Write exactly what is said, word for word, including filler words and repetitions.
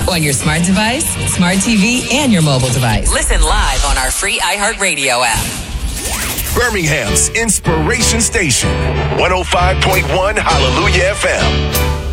On your smart device, smart T V, and your mobile device. Listen live on our free iHeartRadio app. Birmingham's Inspiration Station, one oh five point one Hallelujah F M.